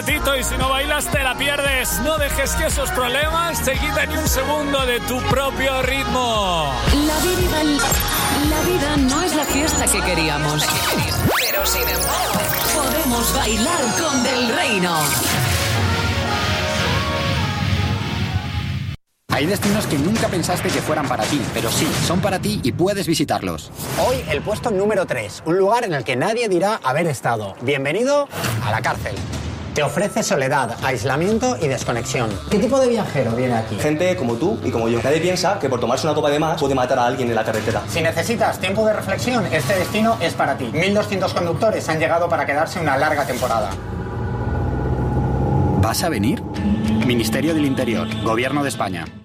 ratito y si no bailas te la pierdes. No dejes que esos problemas te quiten ni un segundo de tu propio ritmo. La vida no es la fiesta que queríamos, pero sin embargo podemos bailar con Del Reino. Hay destinos que nunca pensaste que fueran para ti, pero sí, son para ti y puedes visitarlos. Hoy el puesto número 3, un lugar en el que nadie dirá haber estado. Bienvenido a la cárcel. Te ofrece soledad, aislamiento y desconexión. ¿Qué tipo de viajero viene aquí? Gente como tú y como yo. Nadie piensa que por tomarse una copa de más puede matar a alguien en la carretera. Si necesitas tiempo de reflexión, este destino es para ti. 1.200 conductores han llegado para quedarse una larga temporada. ¿Vas a venir? Ministerio del Interior, Gobierno de España.